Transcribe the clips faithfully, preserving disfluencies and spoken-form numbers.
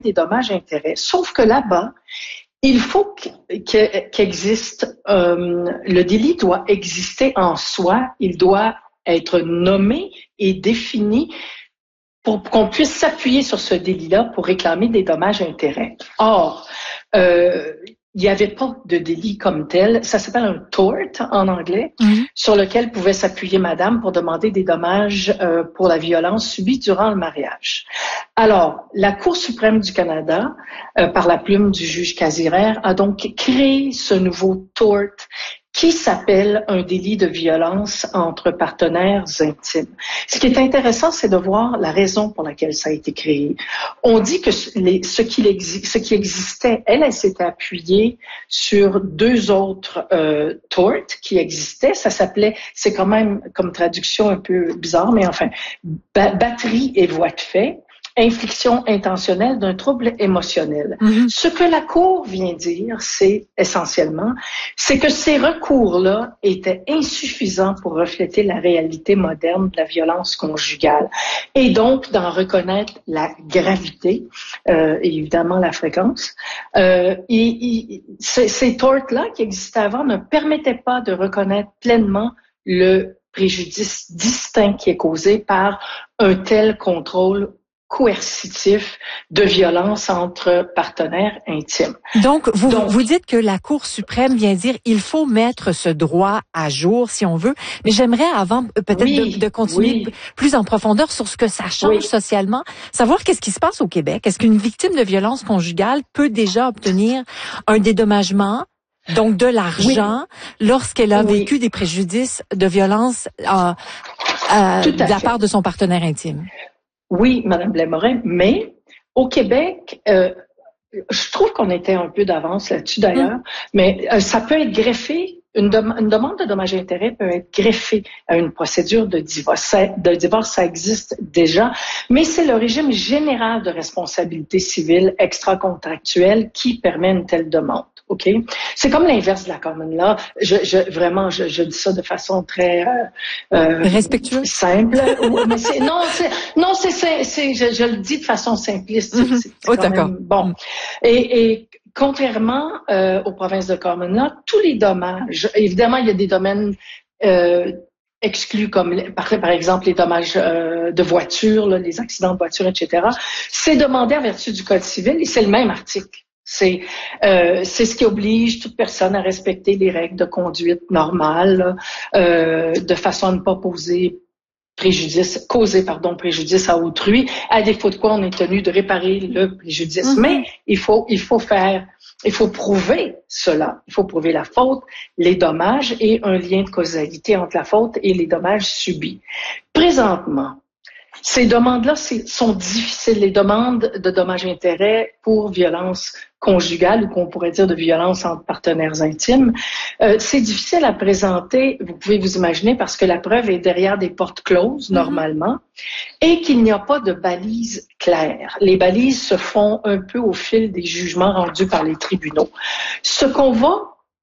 des dommages-intérêts. Sauf que là-bas, il faut qu'existe, euh, le délit doit exister en soi, il doit être nommé et défini pour qu'on puisse s'appuyer sur ce délit-là pour réclamer des dommages-intérêts. Or, euh, il n'y avait pas de délit comme tel. Ça s'appelle un tort en anglais, mm-hmm. sur lequel pouvait s'appuyer madame pour demander des dommages euh, pour la violence subie durant le mariage. Alors, la Cour suprême du Canada, euh, par la plume du juge Casirère, a donc créé ce nouveau tort qui s'appelle un délit de violence entre partenaires intimes. Ce qui est intéressant, c'est de voir la raison pour laquelle ça a été créé. On dit que les, ce, qui exi, ce qui existait, elle, elle s'était appuyée sur deux autres euh, torts qui existaient. Ça s'appelait, c'est quand même comme traduction un peu bizarre, mais enfin, ba- batterie et voie de fait. Infliction intentionnelle d'un trouble émotionnel. Mm-hmm. Ce que la Cour vient dire, c'est essentiellement, c'est que ces recours-là étaient insuffisants pour refléter la réalité moderne de la violence conjugale et donc d'en reconnaître la gravité euh, et évidemment la fréquence. Euh, et, et, ces, ces torts-là qui existaient avant ne permettaient pas de reconnaître pleinement le préjudice distinct qui est causé par un tel contrôle coercitif de violence entre partenaires intimes. Donc, vous, Donc, vous dites que la Cour suprême vient dire il faut mettre ce droit à jour, si on veut, mais j'aimerais, avant peut-être oui, de, de continuer oui. plus en profondeur sur ce que ça change oui. socialement, savoir qu'est-ce qui se passe au Québec. Est-ce qu'une victime de violence conjugale peut déjà obtenir un dédommagement, donc de l'argent, oui. lorsqu'elle a oui. vécu des préjudices de violence euh, euh, de la fait. part de son partenaire intime? Oui, Madame Blainmorin, mais au Québec, euh, je trouve qu'on était un peu d'avance là-dessus d'ailleurs, mmh. mais euh, ça peut être greffé. Une, dem- une demande de dommages-intérêts peut être greffée à une procédure de divorce. Ça, de divorce, ça existe déjà, mais c'est le régime général de responsabilité civile extra-contractuelle qui permet une telle demande. OK? C'est comme l'inverse de la common law. Je, je, vraiment, je, je dis ça de façon très euh, euh, respectueuse, simple. mais c'est, non, c'est, non, c'est, c'est, c'est je, je le dis de façon simpliste. Mm-hmm. C'est, c'est oh, d'accord. Même, bon. Mm-hmm. Et, et contrairement euh, aux provinces de common law, tous les dommages, évidemment, il y a des domaines euh, exclus comme par, par exemple les dommages euh, de voiture, là, les accidents de voiture, et cetera. C'est demandé en vertu du Code civil et c'est le même article. C'est euh, c'est ce qui oblige toute personne à respecter les règles de conduite normales, euh, de façon à ne pas poser préjudice, causer pardon préjudice à autrui, à défaut de quoi on est tenu de réparer le préjudice. Mm-hmm. Mais il faut il faut faire, il faut prouver cela. Il faut prouver la faute, les dommages et un lien de causalité entre la faute et les dommages subis. Présentement, ces demandes-là sont difficiles. Les demandes de dommages-intérêts pour violence conjugale ou qu'on pourrait dire de violence entre partenaires intimes, euh, c'est difficile à présenter, vous pouvez vous imaginer, parce que la preuve est derrière des portes closes, mm-hmm. normalement, et qu'il n'y a pas de balises claires. Les balises se font un peu au fil des jugements rendus par les tribunaux. Ce qu'on va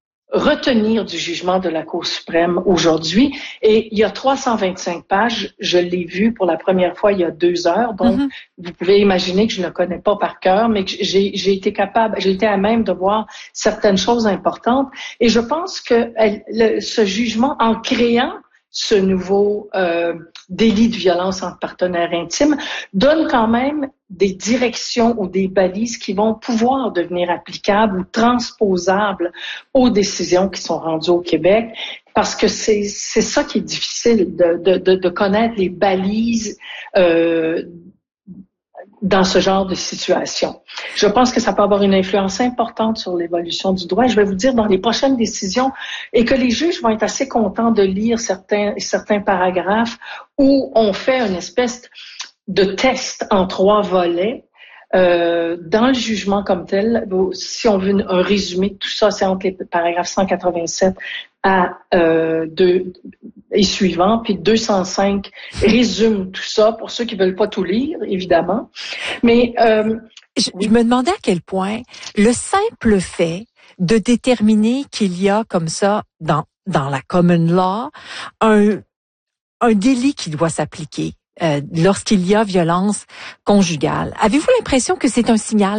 retenir du jugement de la Cour suprême aujourd'hui. Et il y a trois cent vingt-cinq pages. Je l'ai vu pour la première fois il y a deux heures. Donc, mm-hmm. vous pouvez imaginer que je ne le connais pas par cœur, mais que j'ai, j'ai été capable, j'ai été à même de voir certaines choses importantes. Et je pense que elle, le, ce jugement, en créant ce nouveau euh, délit de violence entre partenaires intimes, donne quand même des directions ou des balises qui vont pouvoir devenir applicables ou transposables aux décisions qui sont rendues au Québec, parce que c'est c'est ça qui est difficile, de, de, de, de connaître les balises euh, dans ce genre de situation. Je pense que ça peut avoir une influence importante sur l'évolution du droit. Je vais vous dire dans les prochaines décisions et que les juges vont être assez contents de lire certains, certains paragraphes où on fait une espèce de test en trois volets. Euh, dans le jugement comme tel, si on veut un résumé de tout ça, c'est entre les paragraphes cent quatre-vingt-sept à euh, deux et suivants, puis deux cent cinq résume tout ça pour ceux qui veulent pas tout lire, évidemment. Mais euh, je, oui. je me demandais à quel point le simple fait de déterminer qu'il y a comme ça dans dans la common law un un délit qui doit s'appliquer. euh, lorsqu'il y a violence conjugale. Avez-vous l'impression que c'est un signal